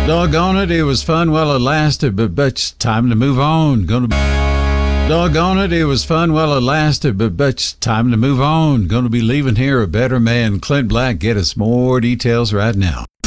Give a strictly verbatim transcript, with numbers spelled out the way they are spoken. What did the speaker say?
Doggone it, it was fun while it lasted, but, but it's time to move on. Gonna be... Doggone it, it was fun while it lasted, but, but it's time to move on. Gonna be leaving here a better man. Clint Black, get us more details right now.